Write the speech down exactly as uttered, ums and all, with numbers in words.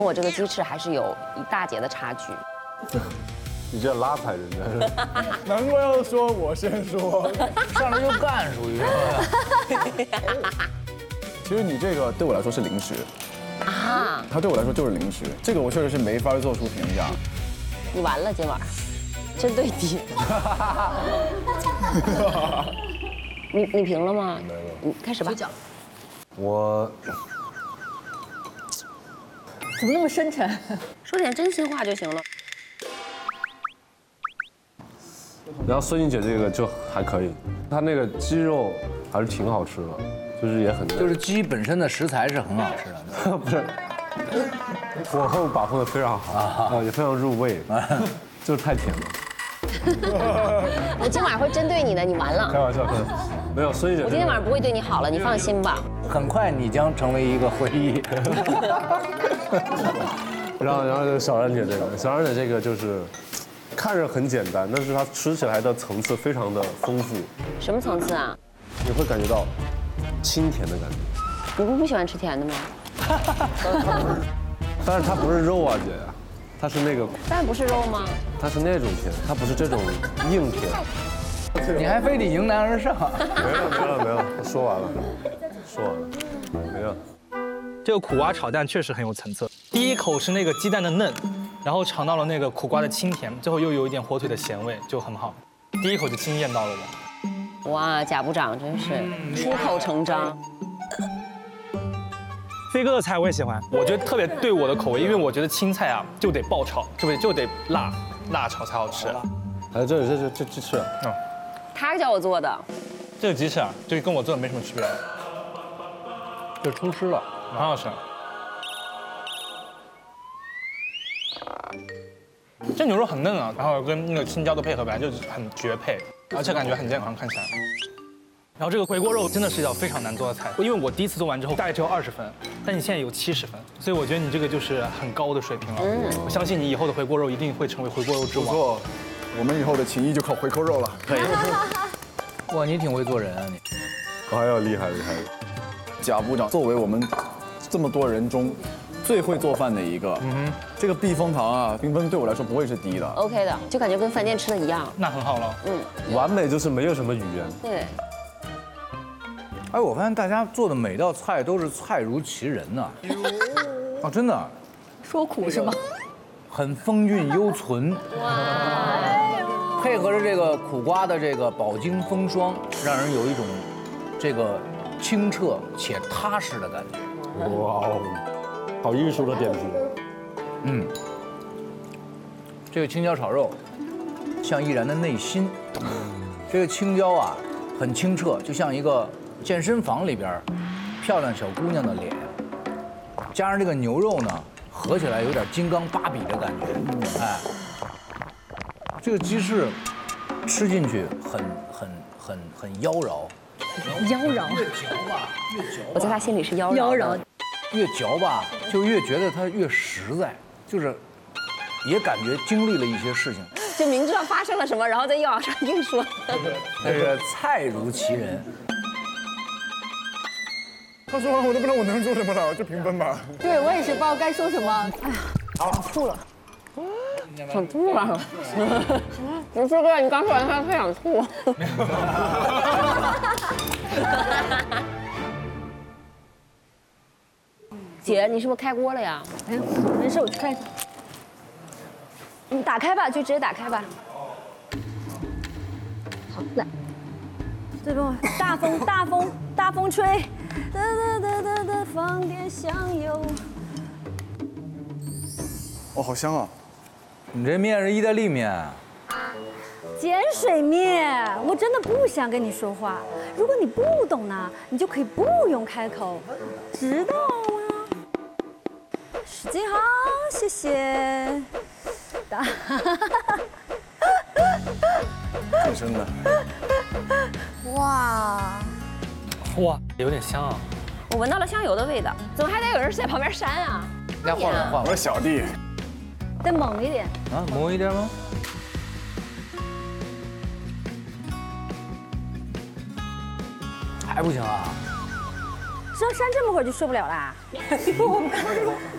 我这个鸡翅还是有一大截的差距。 你这拉踩人家是？ 难怪要说我先说， 上来就干，属于。 其实你这个对我来说是零食， 啊， 它对我来说就是零食，这个我确实是没法做出评价。 你完了今晚，针对你。你你评了吗？ 没有。 你开始吧。 我怎么那么深沉？ 说点真心话就行了。 然后孙怡姐这个就还可以，她那个鸡肉还是挺好吃的，就是也很嫩就是鸡本身的食材是很好吃的， 不是，火候把控的非常好啊，也非常入味，就是太甜了。 我今晚会针对你的，你完了。 开玩笑，开玩笑，没有孙怡姐。 我今天晚上不会对你好了，你放心吧。 很快你将成为一个回忆。 然后然后就是小然姐这个，小然姐这个就是看着很简单，但是它吃起来的层次非常的丰富， 什么层次啊？ 你会感觉到清甜的感觉。 你不不喜欢吃甜的吗？ 但是它不是肉啊，姐呀，它是那个， 当然不是肉吗？ 它是那种甜，它不是这种硬甜。 你还非得迎难而上。 没了没了没了，我说完了，说完了，没了。 这个苦瓜炒蛋确实很有层次。第一口是那个鸡蛋的嫩，然后尝到了那个苦瓜的清甜，最后又有一点火腿的咸味，就很好。第一口就惊艳到了我。 哇，贾部长真是出口成章。 飞哥的菜我也喜欢，我觉得特别对我的口味，因为我觉得青菜啊就得爆炒，就得就得辣辣炒才好吃。 哎，这里这这这鸡翅， 嗯， 他教我做的。 这个鸡翅啊，就跟我做的没什么区别， 就出师了， 很好吃。这牛肉很嫩啊，然后跟那个青椒的配合本来就是很绝配，而且感觉很健康，看起来。然后这个回锅肉真的是一道非常难做的菜，因为我第一次做完之后大概只有二十分，但你现在有七十分，所以我觉得你这个就是很高的水平了。嗯，我相信你以后的回锅肉一定会成为回锅肉之王。 不错，我们以后的情谊就靠回扣肉了。 可以。 哇，你挺会做人啊你。 哎呦，厉害厉害！ 贾部长作为我们这么多人中最会做饭的一个，嗯哼，这个避风塘啊，评分对我来说不会是低的。 OK 的，就感觉跟饭店吃的一样。 那很好了。 嗯， 完美就是没有什么语言。 对。 哎，我发现大家做的每道菜都是菜如其人呐。啊，真的。 说苦是吗？ 很风韵犹存。哇。配合着这个苦瓜的这个饱经风霜，让人有一种这个清澈且踏实的感觉。 哇哦，好艺术的点评。 嗯。这个青椒炒肉，像毅然的内心。这个青椒啊，很清澈，就像一个健身房里边漂亮小姑娘的脸，加上这个牛肉呢，合起来有点金刚芭比的感觉。哎，这个鸡翅吃进去很很很很妖娆， 妖娆。 越嚼吧越嚼吧， 我在他心里是妖娆。 妖娆。 越嚼吧就越觉得它越实在，就是也感觉经历了一些事情。 就明知道发生了什么，然后再又往上硬说。 这个菜如其人。 他说完我都不知道我能说什么了，就评分吧。 对我也是不知道该说什么。哎呀，想吐了， 想吐了。不是哥，你刚说完他他想吐。姐，你是不是开锅了呀？ 哎，没事，我去看一下。你打开吧，就直接打开吧。好，来。这边大风大风大风吹，哒哒哒哒哒，放点香油。 哦，好香啊！ 你这面是意大利面。 碱水面，我真的不想跟你说话。如果你不懂呢，你就可以不用开口，知道吗？使劲好，谢谢。打。 挺深的。 哇。 哇，有点香啊！ 我闻到了香油的味道，怎么还得有人在旁边扇啊？ 来换换换， 我是小弟。 再猛一点。 啊，猛一点吗？还不行啊？ 这扇这么会儿就受不了啦。